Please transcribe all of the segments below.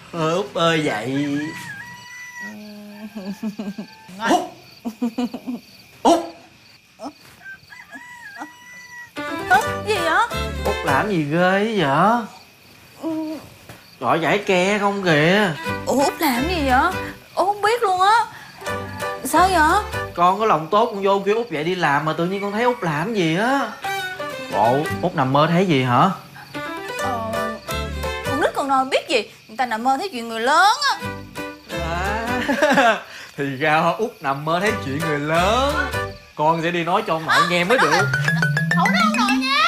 Út ơi dậy. Út. Út. Gì vậy? Út làm gì ghê vậy? Gọi giải ke không kìa. Ủa Út làm gì vậy? Út không biết luôn á. Sao vậy? Con có lòng tốt con vô kêu Út dậy đi làm mà tự nhiên con thấy Út làm gì á. Bộ Út nằm mơ thấy gì hả? Con nít còn nào biết gì. Người ta nằm mơ thấy chuyện người lớn á. Thì ra Út nằm mơ thấy chuyện người lớn. Con sẽ đi nói cho ông nội nghe mới được. Không nói ông nội nha.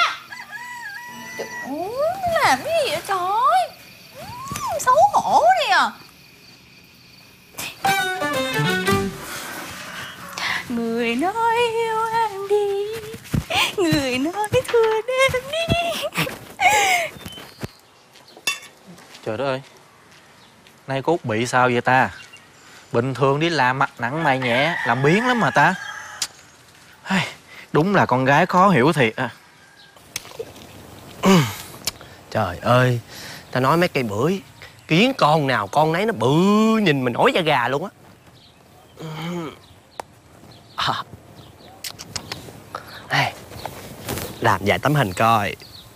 Làm cái gì vậy trời? Xấu hổ đi à. Người nói yêu em đi, người nói thương em đi. Trời đất ơi, nay cô Út bị sao vậy ta? Bình thường đi làm mặt nặng mày nhẹ, làm biếng lắm mà ta. Đúng là con gái khó hiểu thiệt à. Trời ơi, ta nói mấy cây bưởi, kiến con nào con nấy nó bự nhìn mình nổi da gà luôn á. Làm vài tấm hình coi.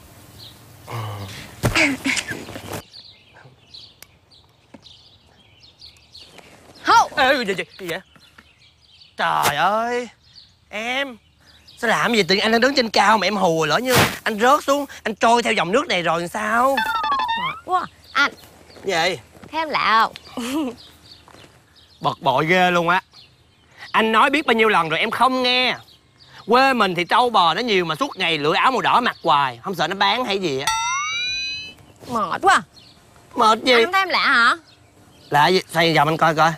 Hô. Ê, gì vậy? Trời ơi, em sao làm gì? Tự nhiên anh đang đứng trên cao mà em hù, lỡ như anh rớt xuống, anh trôi theo dòng nước này rồi làm sao? Mệt quá. Anh Gì? thấy em lạ không? Bực bội ghê luôn á. Anh nói biết bao nhiêu lần rồi em không nghe. Quê mình thì trâu bò nó nhiều mà suốt ngày lựa áo màu đỏ mặc hoài, không sợ nó bán hay gì á. Mệt quá. Mệt gì? Anh không thấy em lạ hả? Lạ gì? Xoay vòng anh coi coi.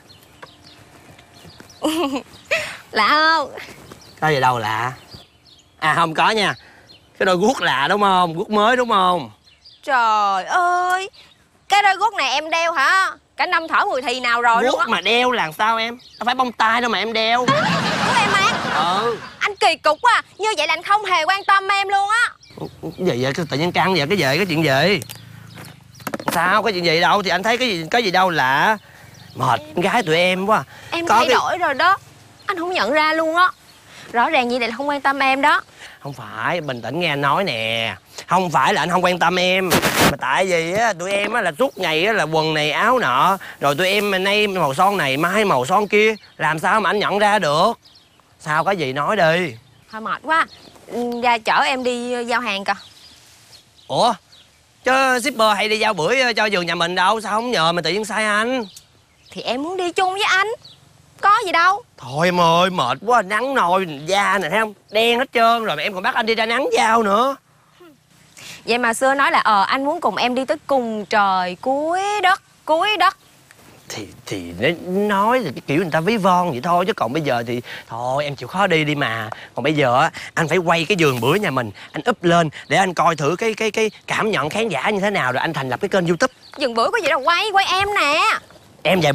Lạ không? Có gì đâu lạ. À không có nha. Cái đôi guốc lạ đúng không? Guốc mới đúng không? Trời ơi, cái đôi guốc này em đeo hả? Cả năm thở mùi thì nào rồi luôn Guốc á. mà đeo là sao em? Đâu phải bông tai đâu mà em đeo. Guốc em mang. Anh kỳ cục quá. Như vậy là anh không hề quan tâm em luôn á. Gì vậy? Tự nhiên căng vậy? Cái chuyện gì? Sao? Có chuyện gì đâu? Thì anh thấy cái gì đâu lạ. Mệt con gái tụi em quá. Em Có thay đổi rồi đó. Anh không nhận ra luôn á. Rõ ràng như vậy là không quan tâm em đó. Không phải, bình tĩnh nghe anh nói nè. Không phải là anh không quan tâm em, mà tại vì á tụi em á là suốt ngày á là quần này áo nọ, rồi tụi em mà nay màu son này mai màu son kia, làm sao mà anh nhận ra được? Sao có gì nói đi. Thôi mệt quá. Ra chở em đi giao hàng coi. Ủa, chứ shipper hay đi giao bưởi cho vườn nhà mình đâu, sao không nhờ mà tự nhiên sai anh? Thì em muốn đi chung với anh. Có gì đâu. Thôi em ơi, mệt quá, nắng nôi da này thấy không, đen hết trơn rồi mà em còn bắt anh đi ra nắng giao nữa. Vậy mà xưa nói là anh muốn cùng em đi tới cùng trời cuối đất. Thì nói là cái kiểu người ta ví von vậy thôi, chứ còn bây giờ thì thôi em chịu khó đi đi mà. Còn bây giờ á anh phải quay cái vườn bưởi nhà mình, anh up lên để anh coi thử cái cảm nhận khán giả như thế nào, rồi anh thành lập cái kênh YouTube. Vườn bưởi có gì đâu quay em nè. Em về